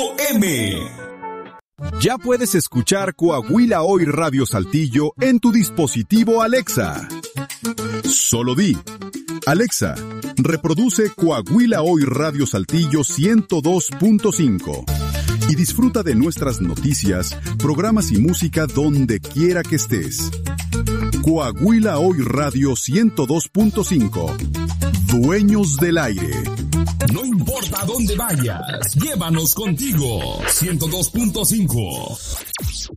Ya puedes escuchar Coahuila Hoy Radio Saltillo en tu dispositivo Alexa. Solo di: Alexa, reproduce Coahuila Hoy Radio Saltillo 102.5 y disfruta de nuestras noticias, programas y música donde quiera que estés. Coahuila Hoy Radio 102.5. Dueños del aire. No importa dónde vayas, llévanos contigo. 102.5.